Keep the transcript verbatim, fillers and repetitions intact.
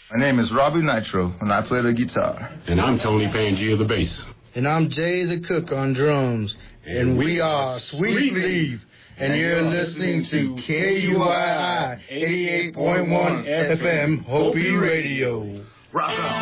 My name is Robbie Nitro, and I play the guitar. And I'm Tony Pangia, the bass. And I'm Jay the Cook on drums. And, and we are Sweet Leaf. And you're listening to K U I I eighty-eight point one F M Hopi Radio. Rock on.